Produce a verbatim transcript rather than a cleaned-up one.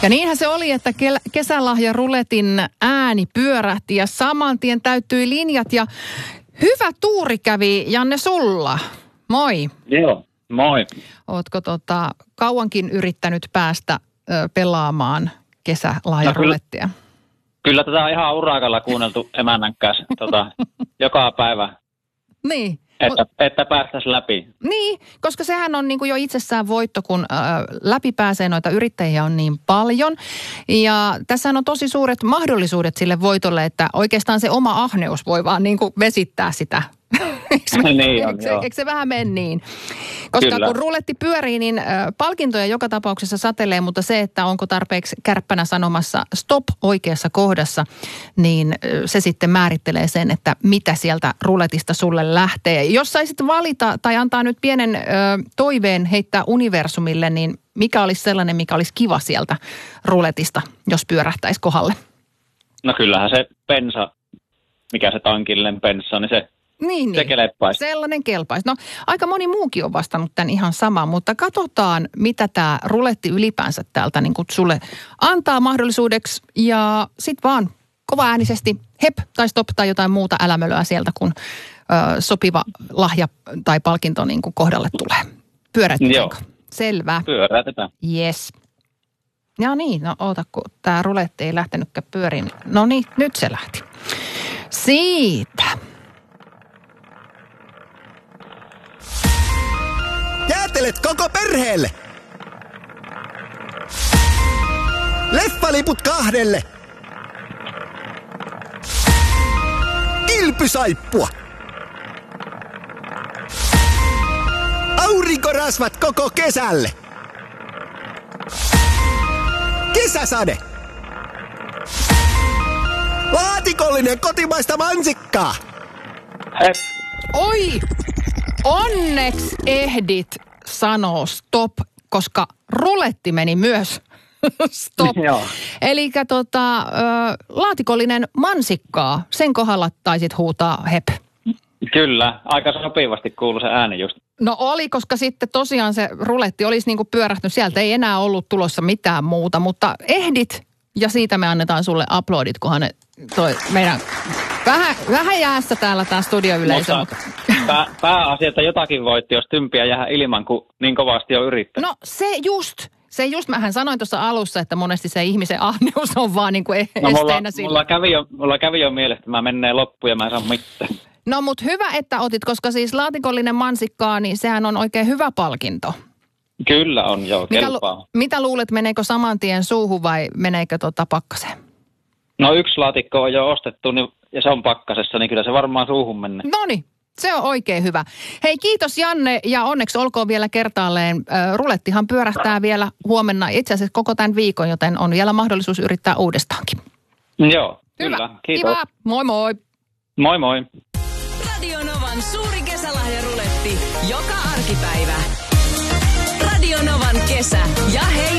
Ja niinhän se oli, että kesälahjaruletin ääni pyörähti ja saman tien täyttyi linjat ja hyvä tuuri kävi, Janne, sulla. Moi. Joo, moi. Ootko tota, kauankin yrittänyt päästä ö, pelaamaan kesälahjarulettia? No, kyllä, kyllä tätä on ihan urakalla kuunneltu emännän kanssa tota, joka päivä. Niin. Että, että päästäisiin läpi. Niin, koska sehän on niin kuin jo itsessään voitto, kun äh, läpi pääsee noita yrittäjiä on niin paljon. Ja tässä on tosi suuret mahdollisuudet sille voitolle, että oikeastaan se oma ahneus voi vaan niin kuin vesittää sitä. eikö, niin on, eikö, se, eikö se vähän mene niin? Koska Kyllä. kun ruletti pyörii, niin äh, palkintoja joka tapauksessa satelee, mutta se, että onko tarpeeksi kärppänä sanomassa stop oikeassa kohdassa, niin äh, se sitten määrittelee sen, että mitä sieltä ruletista sulle lähtee. Jos saisit valita tai antaa nyt pienen äh, toiveen heittää universumille, niin mikä olisi sellainen, mikä olisi kiva sieltä ruletista, jos pyörähtäisi kohdalle? No kyllähän se pensa, mikä se tankillinen pensa, niin se Niin, niin. Se kelpaisi. Sellainen kelpaisi. No aika moni muukin on vastannut tämän ihan saman, mutta katsotaan, mitä tämä ruletti ylipäänsä täältä niin kuin sulle antaa mahdollisuudeksi. Ja sitten vaan kovaäänisesti hep tai stop tai jotain muuta älämölöä sieltä, kun ö, sopiva lahja tai palkinto niin kuin kohdalle tulee. Pyöräytetäänkö? Selvä. Pyöräytetään. Yes. Ja niin, no oota, kun tämä ruletti ei lähtenytkään pyöriin. No niin, nyt se lähti. Siitä. Jäätelet koko perheelle! Leffaliput kahdelle! Kilpysaippua! Aurinkorasvat koko kesälle! Kesäsade! Laatikollinen kotimaista mansikkaa! Hep. Oi! Onneksi ehdit sanoa stop, koska ruletti meni myös stop. Eli tota, ö, laatikollinen mansikkaa, sen kohdalla taisit huutaa hep. Kyllä, aika sopivasti kuului se ääni just. No oli, koska sitten tosiaan se ruletti olisi niinku pyörähtynyt. Sieltä ei enää ollut tulossa mitään muuta, mutta ehdit ja siitä me annetaan sulle aplodit, kunhan ne toi meidän... Vähän, vähän jäässä täällä tämä studioyleisö. Mutta pää, pääasia, että jotakin voitti, jos tympiä jää ilman, kun niin kovasti on yrittänyt. No se just, se just, mähän sanoin tuossa alussa, että monesti se ihmisen ahneus on vaan niin kuin esteenä no, mulla, sillä. Mulla kävi jo, mulla kävi jo mielessä, että mä menee loppuun ja mä en saa mitään. No mut hyvä, että otit, koska siis laatikollinen mansikkaa, niin sehän on oikein hyvä palkinto. Kyllä on, joo, Mikä, kelpaa. mitä luulet, meneekö saman tien suuhun vai meneekö tota pakkaseen? No yksi laatikko on jo ostettu niin, ja se on pakkasessa, niin kyllä se varmaan suuhun menee. Noniin, se on oikein hyvä. Hei, kiitos Janne ja onneksi olkoon vielä kertaalleen. Äh, rulettihan pyörähtää vielä huomenna, itse asiassa koko tämän viikon, joten on vielä mahdollisuus yrittää uudestaankin. Joo, hyvä. Kyllä. Kiitos. Kiva. Moi moi. Moi moi. Radio Novan suuri kesälahjaruletti joka arkipäivä. Radio Novan kesä ja hei